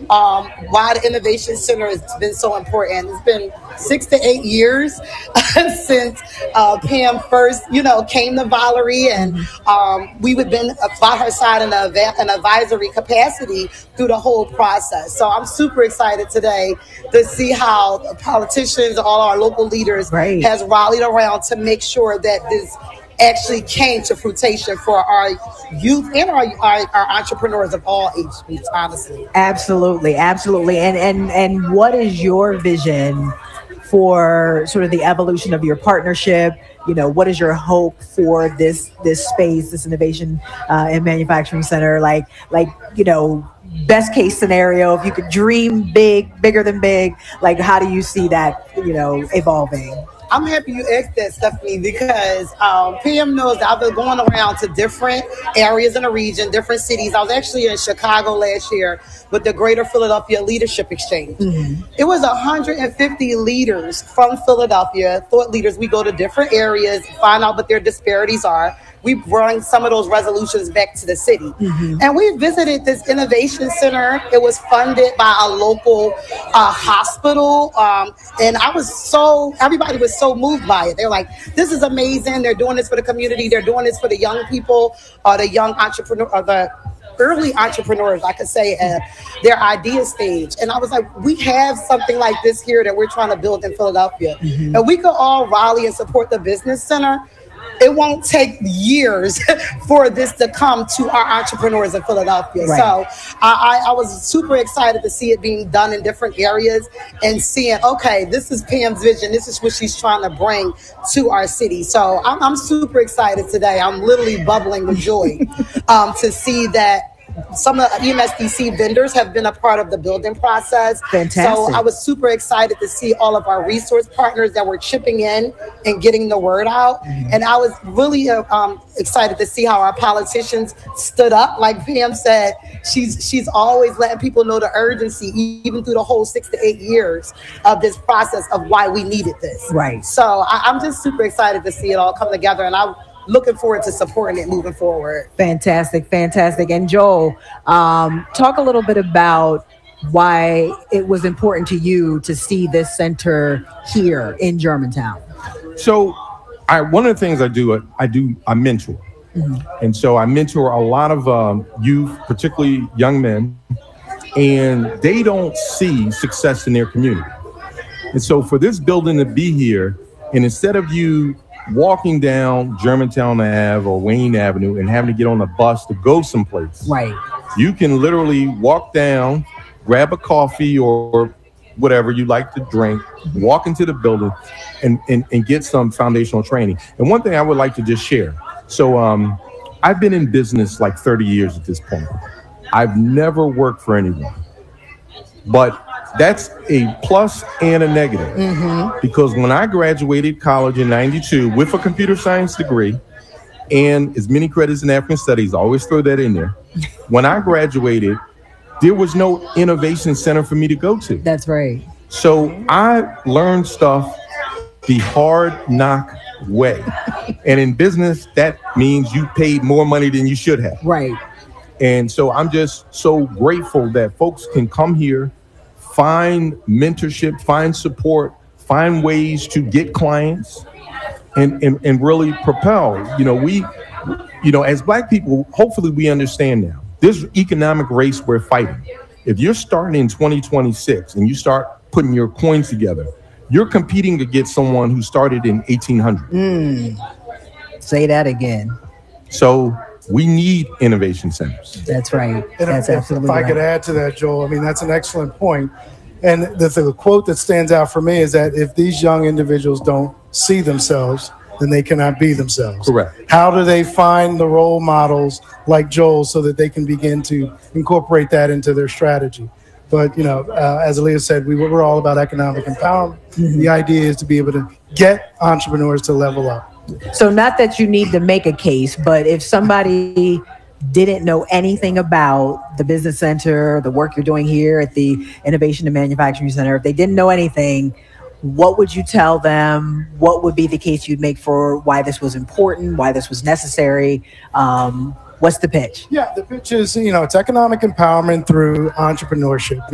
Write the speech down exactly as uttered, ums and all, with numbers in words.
um, why the Innovation Center has been so important. It's been six to eight years since uh, Pam first, you know, came to Valerie, and um, we would been by her side in a, an advisory capacity through the whole process. So I'm super excited today to see how the politicians, all our local leaders, right. has rallied around to make sure that this actually came to fruition for our youth and our, our, our entrepreneurs of all age groups, honestly. Absolutely, absolutely. And and and what is your vision for sort of the evolution of your partnership? You know, what is your hope for this this space, this innovation uh, and manufacturing center? Like, like you know, best case scenario, if you could dream big, bigger than big, like how do you see that, you know, evolving? I'm happy you asked that, Stephanie, because um, Pam knows that I've been going around to different areas in the region, different cities. I was actually in Chicago last year with the Greater Philadelphia Leadership Exchange. Mm-hmm. It was one hundred fifty leaders from Philadelphia, thought leaders. We go to different areas, find out what their disparities are. We bring some of those resolutions back to the city. Mm-hmm. And we visited this innovation center. It was funded by a local uh, hospital. Um, and I was so, everybody was so moved by it. They're like, this is amazing. They're doing this for the community. They're doing this for the young people, or the young entrepreneur, or the early entrepreneurs, I could say, at their idea stage. And I was like, we have something like this here that we're trying to build in Philadelphia. Mm-hmm. And we could all rally and support the business center. It won't take years for this to come to our entrepreneurs in Philadelphia. Right. So I, I was super excited to see it being done in different areas and seeing, okay, this is Pam's vision. This is what she's trying to bring to our city. So I'm, I'm super excited today. I'm literally bubbling with joy um, to see that some of the E M S D C vendors have been a part of the building process. Fantastic. So I was super excited to see all of our resource partners that were chipping in and getting the word out. Mm-hmm. And I was really uh, um, excited to see how our politicians stood up. Like Pam said, she's she's always letting people know the urgency, even through the whole six to eight years of this process of why we needed this. Right. So I, I'm just super excited to see it all come together. And I looking forward to supporting it moving forward. Fantastic, fantastic. And Joel, um, talk a little bit about why it was important to you to see this center here in Germantown. So I, one of the things I do, I do, I mentor. Mm-hmm. And so I mentor a lot of um, youth, particularly young men, and they don't see success in their community. And so for this building to be here, and instead of you walking down Germantown Avenue or Wayne Avenue and having to get on a bus to go someplace. Right. You can literally walk down, grab a coffee or whatever you like to drink, walk into the building and, and, and get some foundational training. And one thing I would like to just share. So um, I've been in business like thirty years at this point. I've never worked for anyone. But that's a plus and a negative. Mm-hmm. Because when I graduated college in ninety-two with a computer science degree and as many credits in African studies, I always throw that in there. When I graduated, there was no innovation center for me to go to. That's right. So I learned stuff the hard knock way. And in business, that means you paid more money than you should have. Right. And so I'm just so grateful that folks can come here, find mentorship, find support, find ways to get clients and, and, and really propel. You know, we, you know, as Black people, hopefully we understand now, this economic race we're fighting. If you're starting in twenty twenty-six and you start putting your coins together, you're competing against someone who started in eighteen hundred. Mm. Say that again. So we need innovation centers. That's right. And that's if, absolutely if I right. could add to that, Joel, I mean, that's an excellent point. And the, the quote that stands out for me is that if these young individuals don't see themselves, then they cannot be themselves. Correct. How do they find the role models like Joel so that they can begin to incorporate that into their strategy? But, you know, uh, as Aaliyah said, we, we're all about economic empowerment. Mm-hmm. The idea is to be able to get entrepreneurs to level up. So not that you need to make a case, but if somebody didn't know anything about the business center, the work you're doing here at the Innovation and Manufacturing Center, if they didn't know anything, what would you tell them? What would be the case you'd make for why this was important, why this was necessary? Um, what's the pitch? Yeah, the pitch is, you know, it's economic empowerment through entrepreneurship.